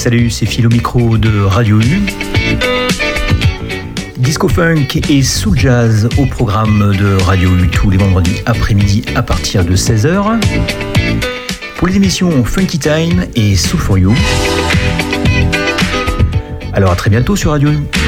Salut, c'est Phil au micro de Radio U. Disco Funk et Soul Jazz au programme de Radio U tous les vendredis après-midi à partir de 16h. Pour les émissions Funky Time et Soul for You. Alors à très bientôt sur Radio U.